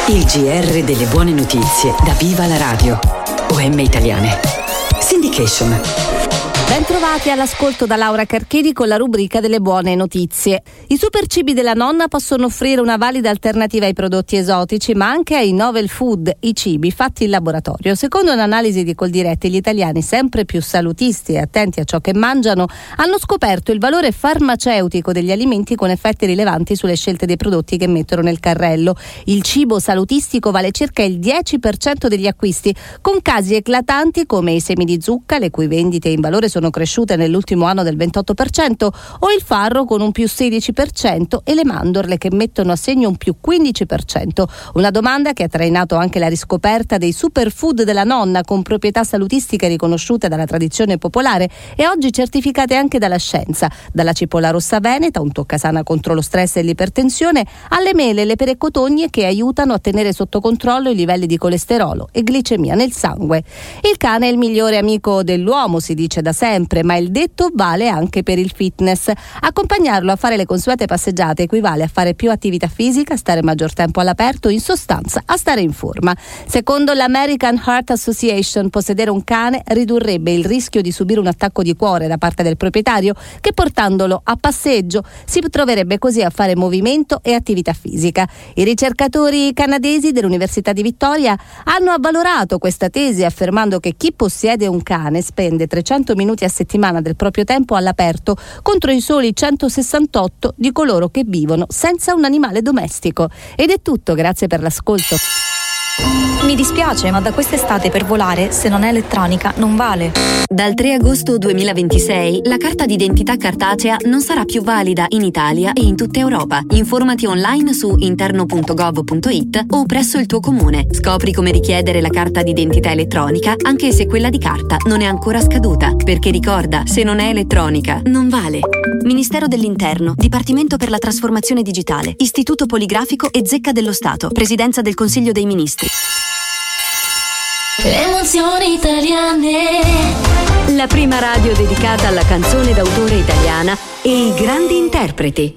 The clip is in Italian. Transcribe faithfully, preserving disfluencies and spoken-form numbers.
Il G R delle buone notizie da Viva la Radio. O M Italiane. Syndication. Bentrovati all'ascolto da Laura Carchedi con la rubrica delle buone notizie. I super cibi della nonna possono offrire una valida alternativa ai prodotti esotici, ma anche ai novel food, i cibi fatti in laboratorio. Secondo un'analisi di Coldiretti, gli italiani, sempre più salutisti e attenti a ciò che mangiano, hanno scoperto il valore farmaceutico degli alimenti con effetti rilevanti sulle scelte dei prodotti che mettono nel carrello. Il cibo salutistico vale circa il dieci per cento degli acquisti, con casi eclatanti come i semi di zucca, le cui vendite in valore sono sono cresciute nell'ultimo anno del ventotto per cento, o il farro con un più sedici per cento e le mandorle che mettono a segno un più quindici per cento. Una domanda che ha trainato anche la riscoperta dei superfood della nonna, con proprietà salutistiche riconosciute dalla tradizione popolare e oggi certificate anche dalla scienza, dalla cipolla rossa veneta, un toccasana contro lo stress e l'ipertensione, alle mele e le perecotogne che aiutano a tenere sotto controllo i livelli di colesterolo e glicemia nel sangue. Il cane è il migliore amico dell'uomo, si dice da sempre, ma il detto vale anche per il fitness. Accompagnarlo a fare le consuete passeggiate equivale a fare più attività fisica, stare maggior tempo all'aperto, in sostanza a stare in forma. Secondo l'American Heart Association, possedere un cane ridurrebbe il rischio di subire un attacco di cuore da parte del proprietario, che portandolo a passeggio si troverebbe così a fare movimento e attività fisica. I ricercatori canadesi dell'Università di Victoria hanno avvalorato questa tesi, affermando che chi possiede un cane spende trecento minuti a settimana del proprio tempo all'aperto contro i soli centosessantotto di coloro che vivono senza un animale domestico. Ed è tutto, grazie per l'ascolto. Mi dispiace, ma da quest'estate per volare, se non è elettronica, non vale. Dal tre agosto duemilaventisei la carta d'identità cartacea non sarà più valida in Italia e in tutta Europa. Informati online su interno punto gov punto it o presso il tuo comune. Scopri come richiedere la carta d'identità elettronica anche se quella di carta non è ancora scaduta. Perché ricorda, se non è elettronica, non vale. Ministero dell'Interno, Dipartimento per la Trasformazione Digitale, Istituto Poligrafico e Zecca dello Stato, Presidenza del Consiglio dei Ministri. Le emozioni italiane. La prima radio dedicata alla canzone d'autore italiana e i grandi interpreti.